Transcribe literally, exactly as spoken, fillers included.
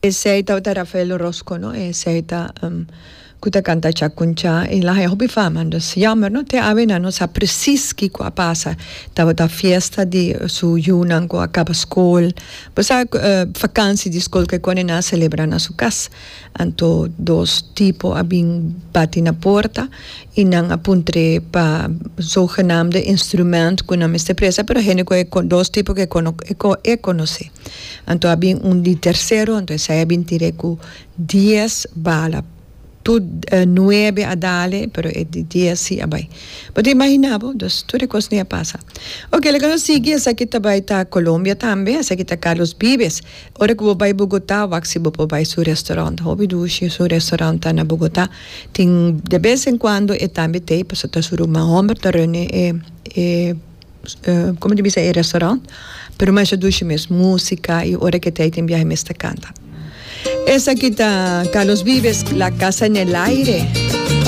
Seita uta Rafael Rosco, no? E seita um, kuta kanta chakuncha e la hai hobby fama, dus jammer, no? Te avena no sa precis ki qua passa. Tava da fiesta di su Yunnan qua acaba school. Basa uh, vakantie di school che quando na celebra na su cas. Anto dos tipo abing bati na porta inang apuntre pa zogenaamde instrument kuna meste presa, pero gene ko dos tipo que cono eco e conoce. Anto abing un di tercero, anto sai abing tire ku diez bala. Tu uh, nueve a dale, pero è di diez sì abai. Pero immaginavo, dus tutte cose ne passa. Ok, le cose sigue, sa kita bai ta Colombia tambe, sa kita Carlos Vives. Ora que bai Bogotá, waxi bo bai su restaurant. Hobby dushi su restaurant na Bogotá. Ting de vez en quando e tambe te passo ta suru ma homer ta rene e e uh, come dice il restaurant. Pero mais dushi mes musica e ora que te tem viaje mes ta canta. Esa quita Carlos Vives, La Casa en el Aire.